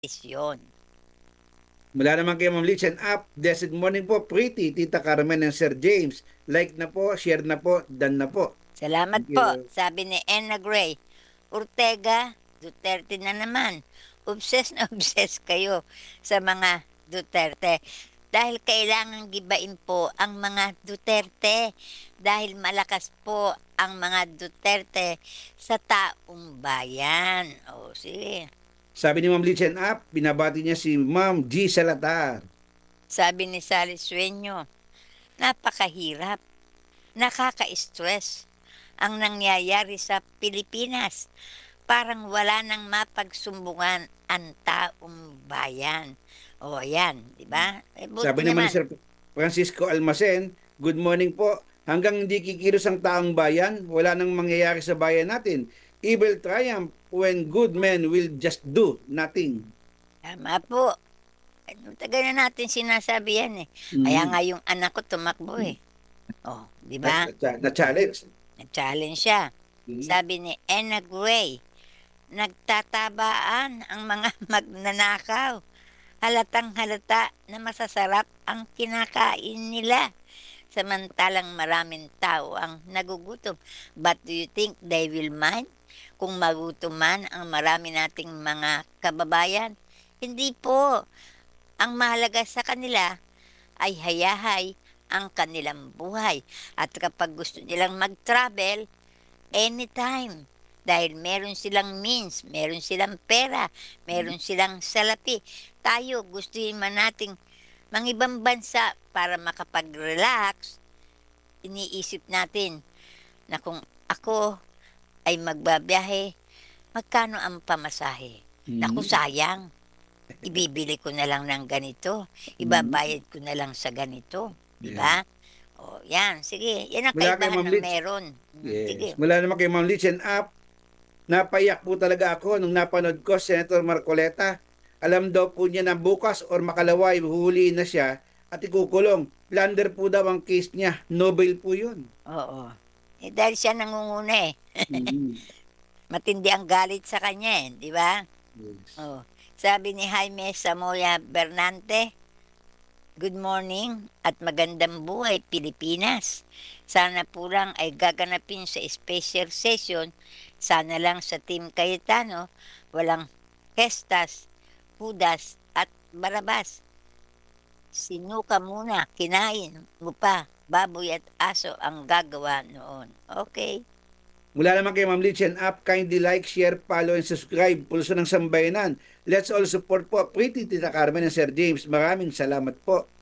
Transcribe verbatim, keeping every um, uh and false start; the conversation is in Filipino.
isyon. Mula naman kay Ma'am Lichen Up, blessed morning po, pretty, Tita Carmen and Sir James. Like na po, share na po, done na po. Salamat Thank po, you. sabi ni Enna Gray. Ortega, Duterte na naman. Obsessed na obsessed kayo sa mga Duterte. Dahil kailangan gibain po ang mga Duterte. Dahil malakas po ang mga Duterte sa taong bayan. O, sige. Sabi ni Ma'am Lichen Up, binabati niya si Ma'am G. Salatar. Sabi ni Sally Sueño, napakahirap, nakaka-stress ang nangyayari sa Pilipinas. Parang wala nang mapagsumbungan ang taong bayan. O yan, di ba? Eh, buti Sabi naman ni naman. Sir Francisco Almacen, good morning po. Hanggang hindi kikilos ang taong bayan, wala nang mangyayari sa bayan natin. Evil triumph when good men will just do nothing. Tama po. Ano, tagal na natin sinasabi yan eh. Kaya Mm. nga yung anak ko tumakbo eh. O, di ba? Na, na challenge. Nag-challenge siya. Mm. Sabi ni Enna Gray, nagtatabaan ang mga magnanakaw. Halatang halata na masasarap ang kinakain nila. Samantalang maraming tao ang nagugutom. But do you think they will mind kung magutom man ang marami nating mga kababayan? Hindi po. Ang mahalaga sa kanila ay hayahay ang kanilang buhay. At kapag gusto nilang mag-travel, anytime. Dahil meron silang means, meron silang pera, meron silang salapi. Tayo, gustuhin man nating mangibang bansa para makapag-relax, iniisip natin na kung ako ay magbabiyahe, magkano ang pamasahe? Naku, Mm. sayang. Ibibili ko na lang ng ganito. Ibabayad ko na lang sa ganito. Di ba? O, yan. Sige. Yan ang Mula kay kaibahan Ma'am ng Litz. meron. Mm, Sige. Yes. Mula naman kay Ma'am Lichen Up, napaiyak po talaga ako nung napanood ko Senator Marcoleta. Alam daw po niya na bukas or makalaway, huhuliin na siya at ikukulong. Plunder po daw ang case niya. Nobel po yun. Oo. Eh, dahil siya nangunguna eh. Mm. Matindi ang galit sa kanya eh. Di ba? Yes. Oh. Sabi ni Jaime Samoya Bernante, good morning at magandang buhay Pilipinas. Sana po lang ay gaganapin sa special session. Sana lang sa Team Cayetano walang Kestas, Judas at Barabas. Sinuka muna, kinain mo pa, baboy at aso ang gagawa noon. Okay. Mula naman kay Ma'am Lichen Up, kindly like, share, follow, and subscribe. Pulso ng Sambayanan. Let's all support po Pretty Tita Carmen and Sir James. Maraming salamat po.